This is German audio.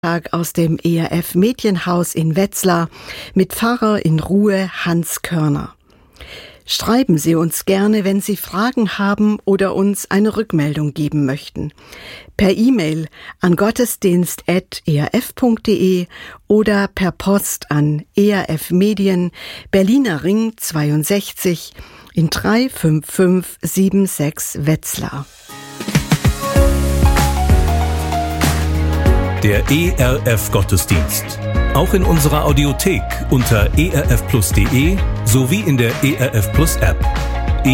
Aus dem ERF Medienhaus in Wetzlar mit Pfarrer in Ruhe Hans Körner. Schreiben Sie uns gerne, wenn Sie Fragen haben oder uns eine Rückmeldung geben möchten. Per E-Mail an gottesdienst@erf.de oder per Post an ERF Medien, Berliner Ring 62 in 35576 Wetzlar. Der ERF Gottesdienst. Auch in unserer Audiothek unter erfplus.de sowie in der ERF Plus App.